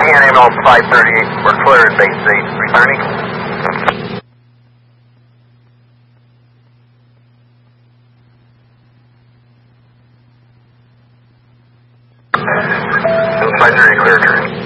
PNML 538, we're clear at base 8, returning. Five 30 clear, turn.